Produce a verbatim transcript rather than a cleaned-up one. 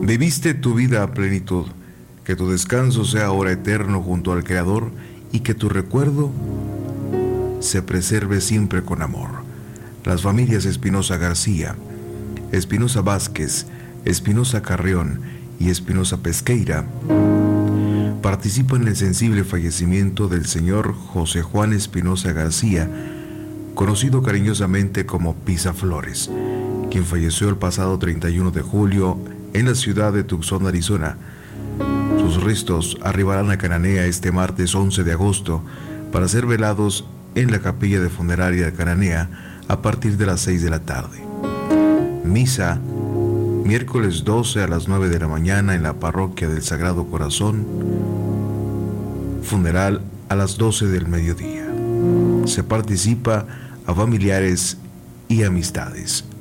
Viviste tu vida a plenitud, que tu descanso sea ahora eterno junto al Creador y que tu recuerdo se preserve siempre con amor. Las familias Espinosa García, Espinosa Vázquez, Espinosa Carrión y Espinosa Pesqueira participan en el sensible fallecimiento del señor José Juan Espinosa García, conocido cariñosamente como Pisaflores, quien falleció el pasado treinta y uno de julio en la ciudad de Tucson, Arizona. Sus restos arribarán a Cananea este martes once de agosto para ser velados en la capilla de funeraria de Cananea a partir de las seis de la tarde. Misa, miércoles doce a las nueve de la mañana en la parroquia del Sagrado Corazón. Funeral a las doce del mediodía. Se participa a familiares y amistades.